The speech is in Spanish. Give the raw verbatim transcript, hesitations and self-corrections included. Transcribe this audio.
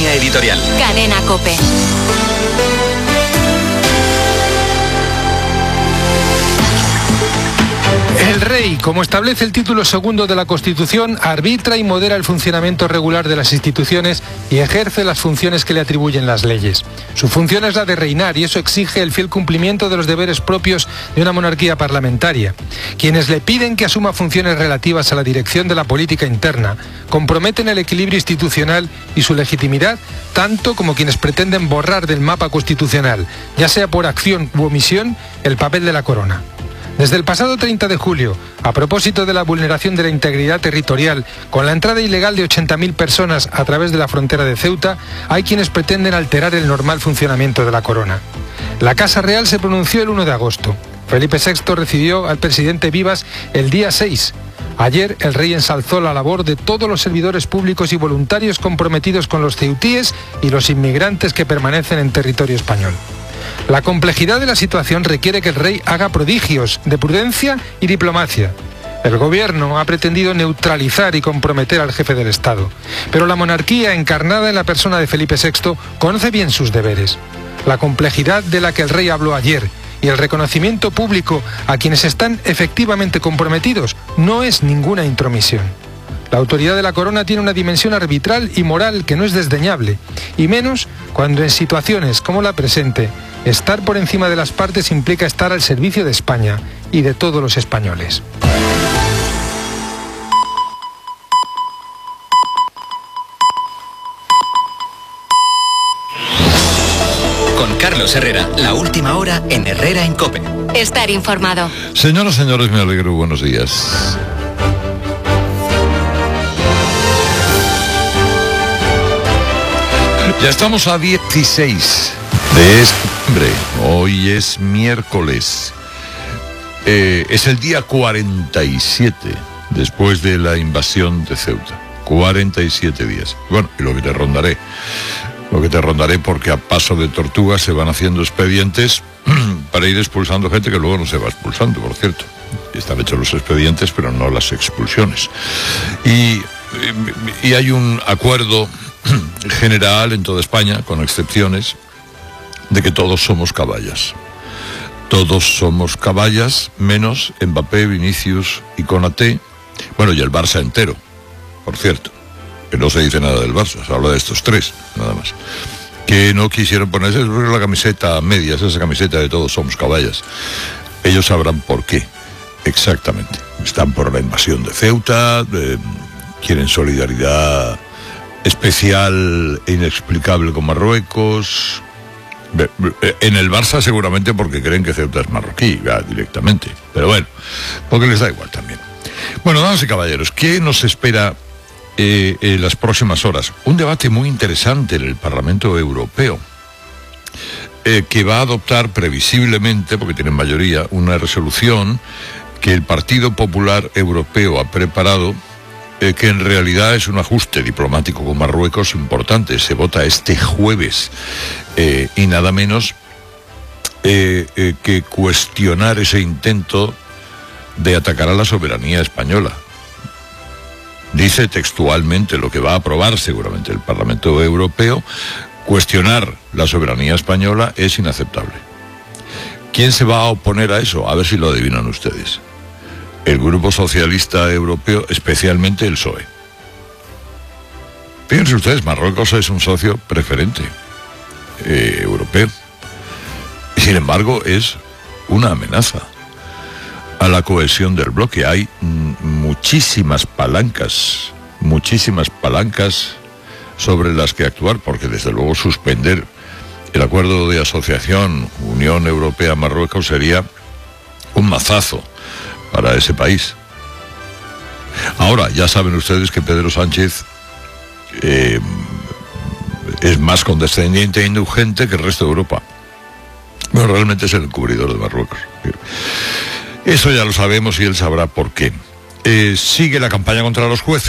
línea editorial. Cadena COPE. El rey, como establece el título segundo de la Constitución, arbitra y modera el funcionamiento regular de las instituciones y ejerce las funciones que le atribuyen las leyes. Su función es la de reinar y eso exige el fiel cumplimiento de los deberes propios de una monarquía parlamentaria. Quienes le piden que asuma funciones relativas a la dirección de la política interna comprometen el equilibrio institucional y su legitimidad, tanto como quienes pretenden borrar del mapa constitucional, ya sea por acción u omisión, el papel de la corona. Desde el pasado treinta de julio, a propósito de la vulneración de la integridad territorial, con la entrada ilegal de ochenta mil personas a través de la frontera de Ceuta, hay quienes pretenden alterar el normal funcionamiento de la corona. La Casa Real se pronunció el uno de agosto. Felipe sexto recibió al presidente Vivas el día seis. Ayer el rey ensalzó la labor de todos los servidores públicos y voluntarios comprometidos con los ceutíes y los inmigrantes que permanecen en territorio español. La complejidad de la situación requiere que el rey haga prodigios de prudencia y diplomacia. El gobierno ha pretendido neutralizar y comprometer al jefe del Estado, pero la monarquía, encarnada en la persona de Felipe sexto, conoce bien sus deberes. La complejidad de la que el rey habló ayer y el reconocimiento público a quienes están efectivamente comprometidos no es ninguna intromisión. La autoridad de la corona tiene una dimensión arbitral y moral que no es desdeñable, y menos cuando en situaciones como la presente, estar por encima de las partes implica estar al servicio de España y de todos los españoles. Con Carlos Herrera, la última hora en Herrera en COPE. Estar informado. Señoras, señores, me alegro. Buenos días. Ya estamos a dieciséis de septiembre. Hoy es miércoles. Eh, es el día cuarenta y siete después de la invasión de Ceuta. cuarenta y siete días. Bueno, y lo que te rondaré. Lo que te rondaré porque a paso de tortuga se van haciendo expedientes para ir expulsando gente que luego no se va expulsando, por cierto. Están hechos los expedientes, pero no las expulsiones. Y, y hay un acuerdo general en toda España, con excepciones, de que todos somos caballas. Todos somos caballas, menos Mbappé, Vinicius y Konaté. Bueno, y el Barça entero, por cierto. Que no se dice nada del Barça, se habla de estos tres, nada más. Que no quisieron ponerse la camiseta a medias, esa camiseta de todos somos caballas. Ellos sabrán por qué, exactamente. Están por la invasión de Ceuta, eh, quieren solidaridad especial e inexplicable con Marruecos. En el Barça seguramente porque creen que Ceuta es marroquí, ya, directamente. Pero bueno, porque les da igual también. Bueno, damas y caballeros, ¿qué nos espera eh, en las próximas horas? Un debate muy interesante en el Parlamento Europeo, eh, que va a adoptar previsiblemente, porque tienen mayoría, una resolución que el Partido Popular Europeo ha preparado, Eh, que en realidad es un ajuste diplomático con Marruecos importante. Se vota este jueves eh, y nada menos eh, eh, que cuestionar ese intento de atacar a la soberanía española. Dice textualmente lo que va a aprobar seguramente el Parlamento Europeo: cuestionar la soberanía española es inaceptable. ¿Quién se va a oponer a eso? A ver si lo adivinan ustedes. El Grupo Socialista Europeo, especialmente el P S O E. Fíjense ustedes, Marruecos es un socio preferente eh, europeo. Y sin embargo es una amenaza a la cohesión del bloque. Hay m- muchísimas palancas, muchísimas palancas sobre las que actuar, porque desde luego suspender el acuerdo de asociación Unión Europea-Marruecos sería un mazazo para ese país. Ahora, ya saben ustedes que Pedro Sánchez eh, es más condescendiente e indulgente que el resto de Europa. Bueno, realmente es el encubridor de Marruecos. Eso ya lo sabemos y él sabrá por qué. Eh, sigue la campaña contra los jueces.